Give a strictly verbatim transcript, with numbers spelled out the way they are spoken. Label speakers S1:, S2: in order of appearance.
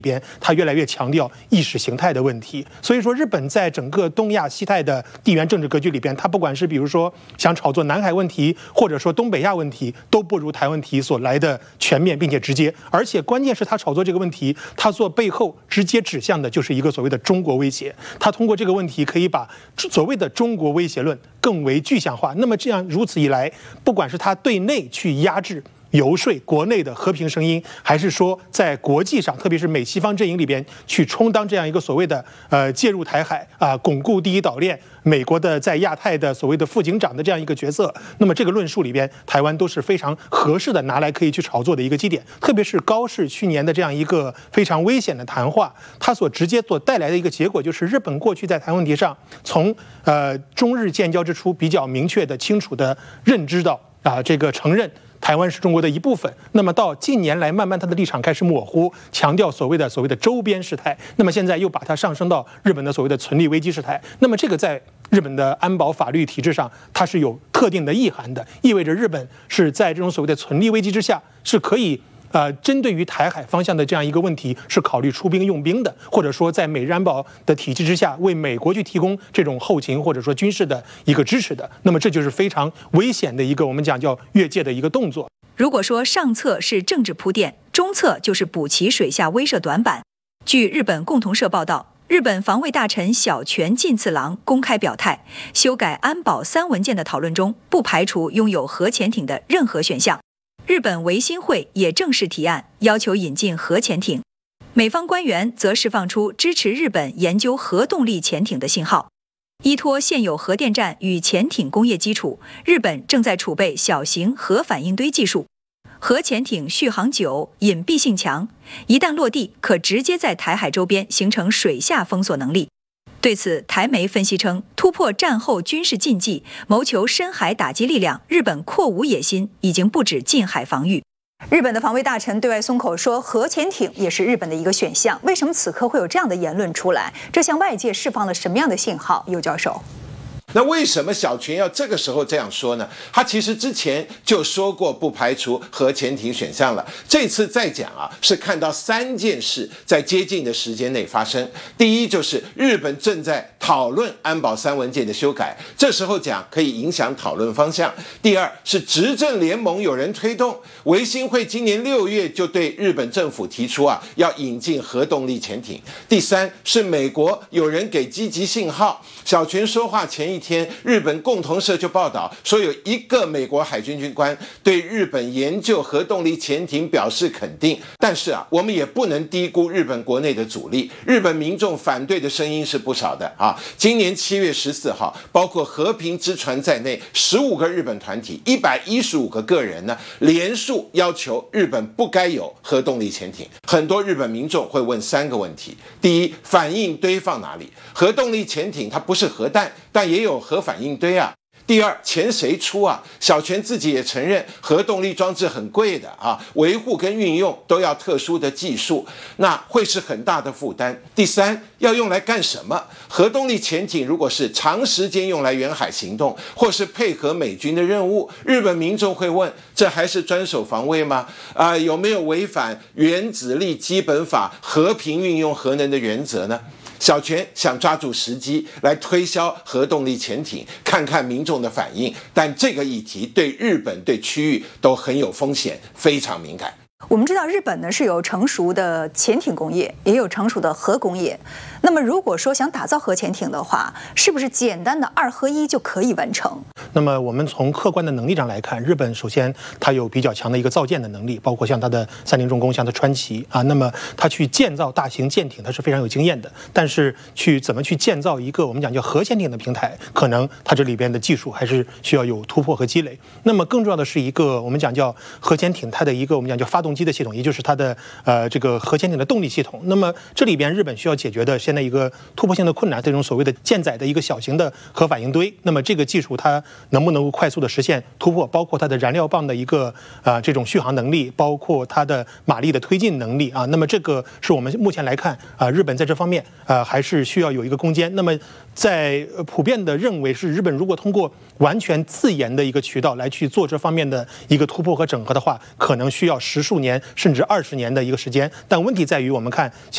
S1: 边，它越来越强调意识形态的问题。所以说，日本在整个东亚、西太的地缘政治格局里边，它不管是比如说想炒作南海问题，或者说东北亚问题，都不如台湾问题所来的全面并且直接。而且关键是它炒作这个问题，它做背后直接指向的就是一个所谓的中国威胁。它通过这个问题可以把所谓的中国威胁论更为具象化。那么这样如此一来，不管是它对内去压制、游说国内的和平声音，还是说在国际上，特别是美西方阵营里边去充当这样一个所谓的呃介入台海啊、巩固第一岛链、美国的在亚太的所谓的副警长的这样一个角色，那么这个论述里边，台湾都是非常合适的拿来可以去炒作的一个基点。特别是高市去年的这样一个非常危险的谈话，它所直接所带来的一个结果，就是日本过去在台湾问题上，从呃中日建交之初比较明确的、清楚的认知到啊、这个承认台湾是中国的一部分，那么到近年来慢慢他的立场开始模糊，强调所谓的所谓的周边事态，那么现在又把它上升到日本的所谓的存立危机事态，那么这个在日本的安保法律体制上，它是有特定的意涵的，意味着日本是在这种所谓的存立危机之下是可以。呃，针对于台海方向的这样一个问题，是考虑出兵用兵的，或者说在美日安保的体系之下，为美国去提供这种后勤或者说军事的一个支持的。那么这就是非常危险的一个我们讲叫越界的一个动作。
S2: 如果说上策是政治铺垫，中策就是补齐水下威慑短板。据日本共同社报道，日本防卫大臣小泉进次郎公开表态，修改安保三文件的讨论中，不排除拥有核潜艇的任何选项。日本维新会也正式提案，要求引进核潜艇。美方官员则释放出支持日本研究核动力潜艇的信号。依托现有核电站与潜艇工业基础，日本正在储备小型核反应堆技术。核潜艇续航久、隐蔽性强，一旦落地，可直接在台海周边形成水下封锁能力。对此，台媒分析称，突破战后军事禁忌，谋求深海打击力量，日本扩武野心已经不止近海防御。
S3: 日本的防卫大臣对外松口说，核潜艇也是日本的一个选项。为什么此刻会有这样的言论出来？这向外界释放了什么样的信号？尤教授。
S4: 那为什么小泉要这个时候这样说呢？他其实之前就说过不排除核潜艇选项了，这次再讲啊，是看到三件事在接近的时间内发生。第一就是日本正在讨论安保三文件的修改，这时候讲可以影响讨论方向。第二是执政联盟有人推动，维新会今年六月就对日本政府提出啊要引进核动力潜艇。第三是美国有人给积极信号，小泉说话前一天，日本共同社就报道说，有一个美国海军军官对日本研究核动力潜艇表示肯定。但是啊，我们也不能低估日本国内的阻力，日本民众反对的声音是不少的啊。今年七月十四号，包括和平之船在内，十五个日本团体、一百一十五个个人呢，连署要求日本不该有核动力潜艇。很多日本民众会问三个问题：第一，反应堆放哪里？核动力潜艇它不是核弹，但也有核反应堆啊。第二，钱谁出啊？小泉自己也承认，核动力装置很贵的啊，维护跟运用都要特殊的技术，那会是很大的负担。第三，要用来干什么？核动力潜艇如果是长时间用来远海行动，或是配合美军的任务，日本民众会问，这还是专守防卫吗？啊、呃，有没有违反原子力基本法和平运用核能的原则呢？小泉想抓住时机来推销核动力潜艇，看看民众的反应，但这个议题对日本、对区域都很有风险，非常敏感。
S3: 我们知道日本呢是有成熟的潜艇工业，也有成熟的核工业。那么如果说想打造核潜艇的话，是不是简单的二合一就可以完成？
S1: 那么我们从客观的能力上来看，日本首先它有比较强的一个造舰的能力，包括像它的三菱重工、像它川崎啊，那么它去建造大型舰艇，它是非常有经验的。但是去怎么去建造一个我们讲叫核潜艇的平台，可能它这里边的技术还是需要有突破和积累。那么更重要的是一个我们讲叫核潜艇它的一个我们讲叫发动机的系统，也就是它的呃这个核潜艇的动力系统。那么这里边日本需要解决的现在一个突破性的困难，这种所谓的舰载的一个小型的核反应堆。那么这个技术它能不能够快速的实现突破，包括它的燃料棒的一个啊、呃、这种续航能力，包括它的马力的推进能力啊。那么这个是我们目前来看啊、呃，日本在这方面啊、呃、还是需要有一个攻坚。那么在普遍的认为是日本如果通过完全自研的一个渠道来去做这方面的一个突破和整合的话，可能需要十数年甚至二十年的一个时间。但问题在于我们看